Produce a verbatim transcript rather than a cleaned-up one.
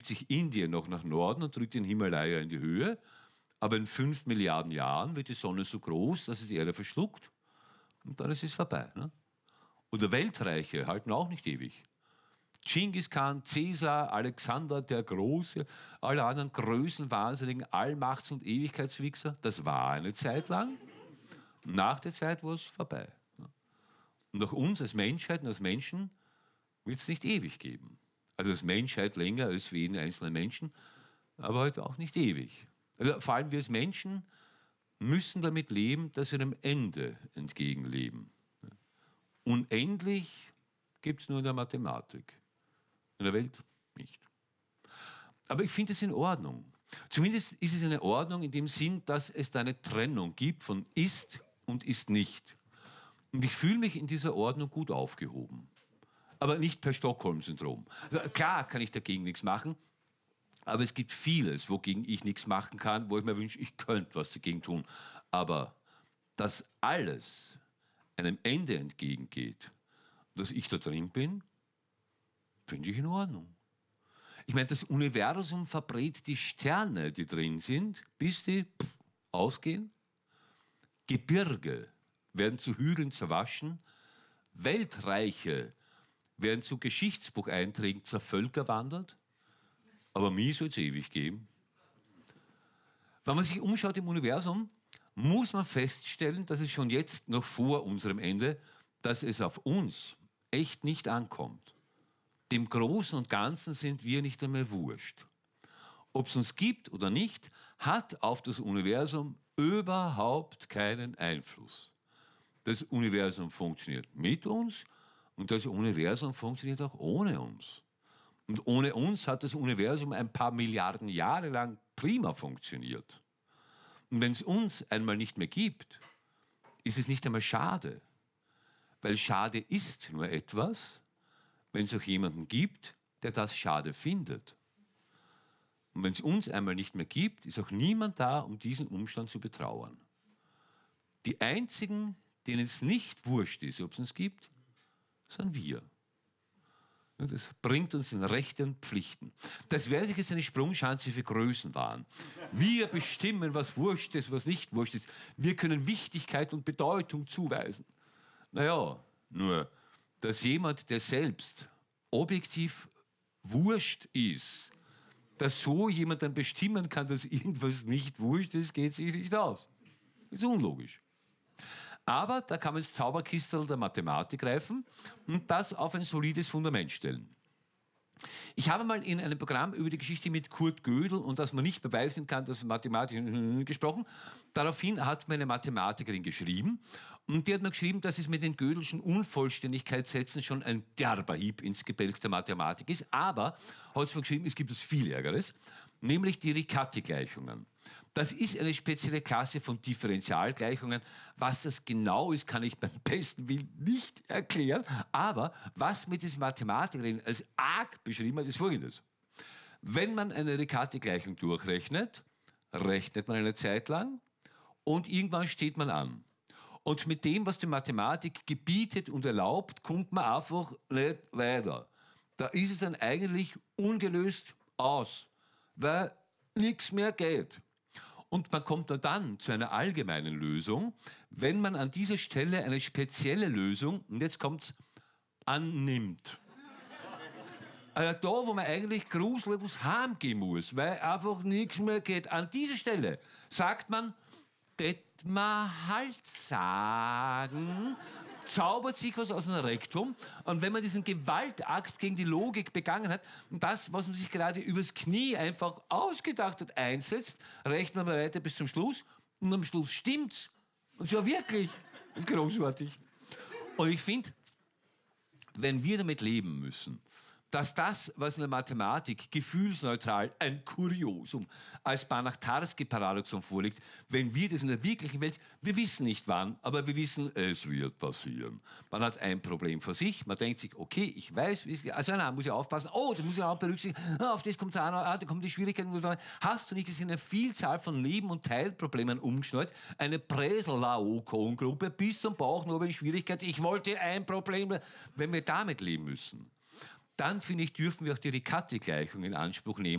sich Indien noch nach Norden und drückt den Himalaya in die Höhe. Aber in fünf Milliarden Jahren wird die Sonne so groß, dass es die Erde verschluckt. Und dann ist es vorbei. Ne? Oder Weltreiche halten auch nicht ewig. Genghis Khan, Caesar, Alexander der Große, alle anderen größenwahnsinnigen Allmachts- und Ewigkeitswichser, das war eine Zeit lang. Nach der Zeit war es vorbei. Und auch uns als Menschheit und als Menschen wird es nicht ewig geben. Also als Menschheit länger als für jeden einzelnen Menschen, aber halt auch nicht ewig. Also vor allem wir als Menschen müssen damit leben, dass wir einem Ende entgegenleben. Unendlich gibt es nur in der Mathematik. In der Welt nicht. Aber ich finde es in Ordnung. Zumindest ist es in Ordnung in dem Sinn, dass es da eine Trennung gibt von ist und ist nicht. Und ich fühle mich in dieser Ordnung gut aufgehoben. Aber nicht per Stockholm-Syndrom. Also klar kann ich dagegen nichts machen, aber es gibt vieles, wogegen ich nichts machen kann, wo ich mir wünsche, ich könnte was dagegen tun. Aber dass alles einem Ende entgegengeht, dass ich da drin bin, finde ich in Ordnung. Ich meine, das Universum verbrät die Sterne, die drin sind, bis die pff, ausgehen. Gebirge werden zu Hügeln zerwaschen. Weltreiche werden zu Geschichtsbucheinträgen zervölkerwandert. Aber mir soll es ewig geben. Wenn man sich umschaut im Universum, muss man feststellen, dass es schon jetzt, noch vor unserem Ende, dass es auf uns echt nicht ankommt. Dem Großen und Ganzen sind wir nicht einmal wurscht. Ob es uns gibt oder nicht, hat auf das Universum überhaupt keinen Einfluss. Das Universum funktioniert mit uns und das Universum funktioniert auch ohne uns. Und ohne uns hat das Universum ein paar Milliarden Jahre lang prima funktioniert. Und wenn es uns einmal nicht mehr gibt, ist es nicht einmal schade. Weil schade ist nur etwas, wenn es auch jemanden gibt, der das schade findet. Und wenn es uns einmal nicht mehr gibt, ist auch niemand da, um diesen Umstand zu betrauern. Die einzigen, denen es nicht wurscht ist, ob es uns gibt, sind wir. Das bringt uns in Rechte und Pflichten. Das wäre sich jetzt eine Sprungschanze für Größenwahn. Wir bestimmen, was wurscht ist, was nicht wurscht ist. Wir können Wichtigkeit und Bedeutung zuweisen. Naja, nur, dass jemand, der selbst objektiv wurscht ist, dass so jemand dann bestimmen kann, dass irgendwas nicht wurscht ist, geht sich nicht aus. Das ist unlogisch. Aber da kann man ins Zauberkistel der Mathematik greifen und das auf ein solides Fundament stellen. Ich habe mal in einem Programm über die Geschichte mit Kurt Gödel und dass man nicht beweisen kann, dass Mathematik gesprochen. Daraufhin hat mir eine Mathematikerin geschrieben und die hat mir geschrieben, dass es mit den Gödelschen Unvollständigkeitssätzen schon ein derber Hieb ins Gebälk der Mathematik ist. Aber hat sie mir geschrieben, es gibt es viel Ärgeres, nämlich die Riccati-Gleichungen. Das ist eine spezielle Klasse von Differentialgleichungen. Was das genau ist, kann ich beim besten Willen nicht erklären. Aber was mit dieser Mathematikerin als arg beschrieben hat, ist Folgendes. Wenn man eine Riccati-Gleichung durchrechnet, rechnet man eine Zeit lang und irgendwann steht man an. Und mit dem, was die Mathematik gebietet und erlaubt, kommt man einfach nicht weiter. Da ist es dann eigentlich ungelöst aus, weil nichts mehr geht. Und man kommt dann zu einer allgemeinen Lösung, wenn man an dieser Stelle eine spezielle Lösung, und jetzt kommt's, annimmt. Also da, wo man eigentlich gruselig was heimgehen muss, weil einfach nichts mehr geht. An dieser Stelle sagt man, das man halt sagen, zaubert sich was aus dem Rektum. Und wenn man diesen Gewaltakt gegen die Logik begangen hat, und das, was man sich gerade übers Knie einfach ausgedacht hat, einsetzt, rechnet man weiter bis zum Schluss. Und am Schluss stimmt's. Und zwar wirklich. Das ist großartig. Und ich finde, wenn wir damit leben müssen, dass das, was in der Mathematik gefühlsneutral ein Kuriosum als Banach-Tarski-Paradoxon vorliegt, wenn wir das in der wirklichen Welt, wir wissen nicht wann, aber wir wissen, es wird passieren. Man hat ein Problem vor sich, man denkt sich, okay, ich weiß, wie es geht, also nein, muss ich aufpassen, oh, da muss ich auch berücksichtigen, auf das kommt es an, ah, da kommen die Schwierigkeiten. Hast du nicht gesehen, eine Vielzahl von Neben- und Teilproblemen umgeschnallt, eine Bresel-Laocoon-Gruppe bis zum Bauch nur in Schwierigkeiten, ich wollte ein Problem, wenn wir damit leben müssen, dann finde ich, dürfen wir auch die Riccati-Gleichung in Anspruch nehmen.